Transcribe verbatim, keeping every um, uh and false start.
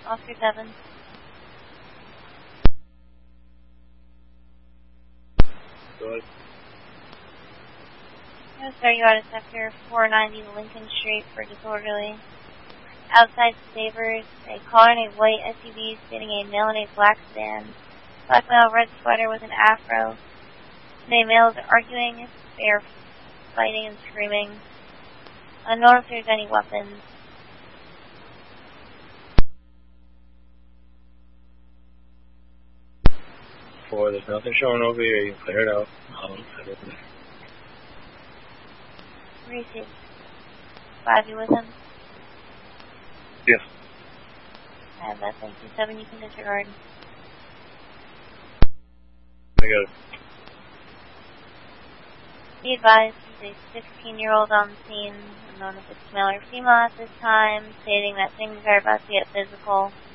Oscar seven. Go ahead. I'm going to start you out at Sector four ninety Lincoln Street for disorderly. Outside Savers, a car and a white S U V sitting a male in a black sedan. Black male, red sweater with an afro. The males are arguing. They are fighting and screaming. Unknown if there's any weapons. Four, there's nothing showing over here. You can clear it out. I'll head over there. Received. Five, you with him? Yes. I have that, thank you. Seven, you can disregard. I got it. Be advised, he's a sixteen-year-old on the scene, unknown if it's male or female at this time, stating that things are about to get physical.